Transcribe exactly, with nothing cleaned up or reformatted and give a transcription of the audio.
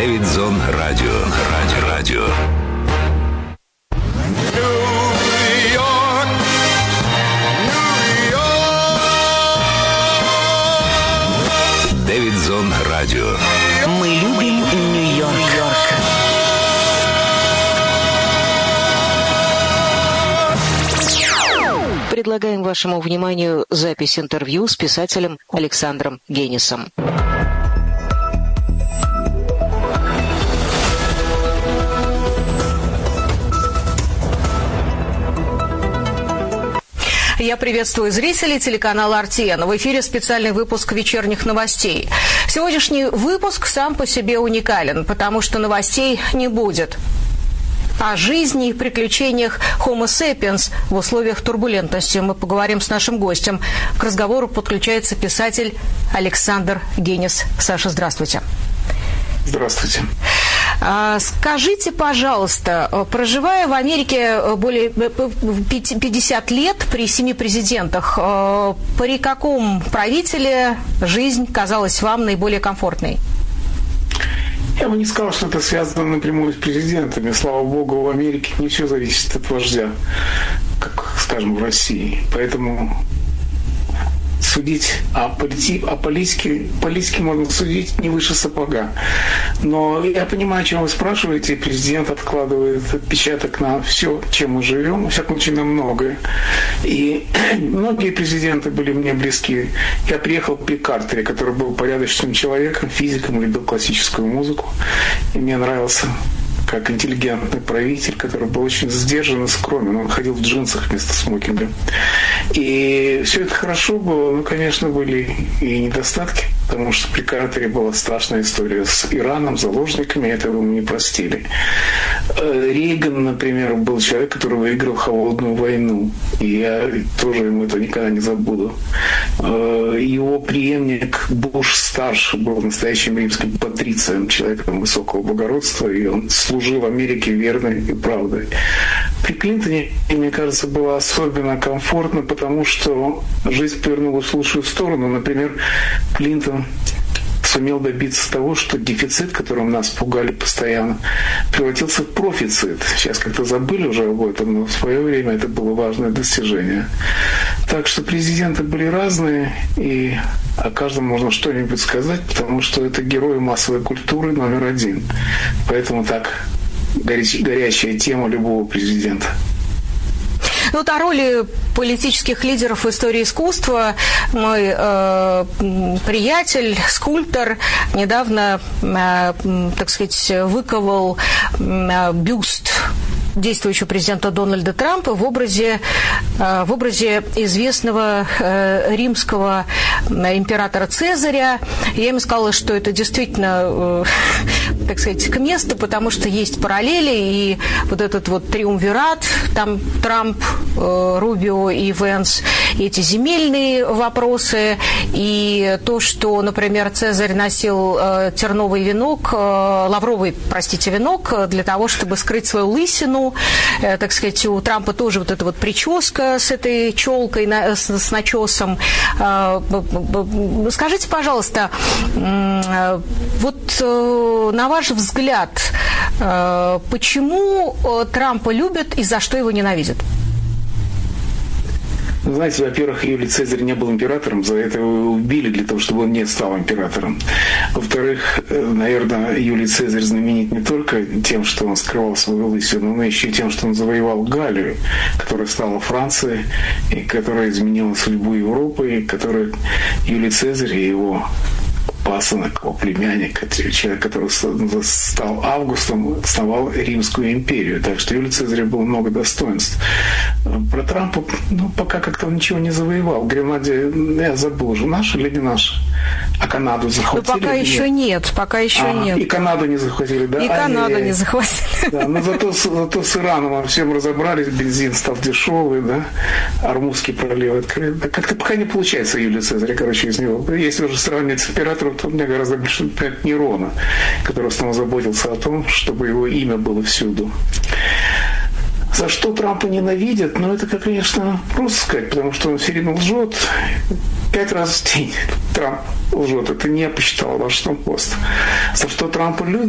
Дэвидсон Радио. Радио. Радио. Дэвидсон Радио. Мы любим Нью-Йорк. Предлагаем вашему вниманию запись интервью с писателем Александром Генисом. Я приветствую зрителей телеканала эр ти эн. В эфире специальный выпуск вечерних новостей. Сегодняшний выпуск сам по себе уникален, потому что новостей не будет. О жизни и приключениях Homo sapiens в условиях турбулентности мы поговорим с нашим гостем. К разговору подключается писатель Александр Генис. Саша, здравствуйте. Здравствуйте. Скажите, пожалуйста, проживая в Америке более пятьдесят лет при семи президентах, при каком правителе жизнь казалась вам наиболее комфортной? Я бы не сказал, что это связано напрямую с президентами. Слава богу, в Америке не все зависит от вождя, как, скажем, в России. Поэтому судить о, полити... о политике, политике можно судить не выше сапога. Но я понимаю, о чем вы спрашиваете. Президент откладывает отпечаток на все, чем мы живем, во всяком случае, на многое. И многие президенты были мне близки. Я приехал при Картере, который был порядочным человеком, физиком, любил классическую музыку. И мне нравился как интеллигентный правитель, который был очень сдержан и скромен. Он ходил в джинсах вместо смокинга. И все это хорошо было, но, конечно, были и недостатки, потому что при Картере была страшная история с Ираном, заложниками, этого ему не простили. Рейган, например, был человек, который выиграл холодную войну, и я тоже ему это никогда не забуду. Его преемник Буш-старший был настоящим римским патрицием, человеком высокого благородства, и он служил Америке верной и правдой. При Клинтоне, мне кажется, было особенно комфортно, потому что жизнь повернулась в лучшую сторону. Например, Клинтон сумел добиться того, что дефицит, которым нас пугали постоянно, превратился в профицит. Сейчас как-то забыли уже об этом, но в свое время это было важное достижение. Так что президенты были разные, и о каждом можно что-нибудь сказать, потому что это герои массовой культуры номер один. Поэтому так горяч- горячая тема любого президента. Ну, вот о роли политических лидеров в истории искусства мой э, приятель, скульптор, недавно, э, так сказать, выковал э, бюст действующего президента Дональда Трампа в образе, в образе известного римского императора Цезаря. Я ему сказала, что это действительно, так сказать, к месту, потому что есть параллели, и вот этот вот триумвират, там Трамп, Рубио и Венс, и эти земельные вопросы, и то, что, например, Цезарь носил терновый венок, лавровый, простите, венок для того, чтобы скрыть свою лысину. Так сказать, у Трампа тоже вот эта вот прическа с этой челкой, с, с начесом. Скажите, пожалуйста, вот на ваш взгляд, почему Трампа любят и за что его ненавидят? Знаете, во-первых, Юлий Цезарь не был императором, за это его убили для того, чтобы он не стал императором. Во-вторых, наверное, Юлий Цезарь знаменит не только тем, что он скрывал свою лысину, но еще и тем, что он завоевал Галлию, которая стала Францией, и которая изменила судьбу Европы, и которая Юлий Цезарь и его пасынок, его племянник, человек, который стал Августом, основал Римскую империю. Так что Юлий Цезарь было много достоинств. Про Трампа, ну, пока как-то он ничего не завоевал. Гренландия, я забыл уже, наша или не наша? А Канаду захватили? Ну, пока еще нет, нет пока еще а, нет. И Канаду не захватили, да? И а, Канаду не захватили. Да, но зато, зато с Ираном во всем разобрались, бензин стал дешевый, да? Армузский пролив открыли. Как-то пока не получается Юлий Цезарь, короче, из него. Если уже сравнивать с императором, то у меня гораздо больше, например, Нерона, который снова заботился о том, чтобы его имя было всюду. За что Трампа ненавидят? Ну, это, конечно, просто сказать, потому что он все время лжет. Пять раз в день Трамп лжет. Это не я посчитал, Вашингтон-Пост. За что Трампа любят?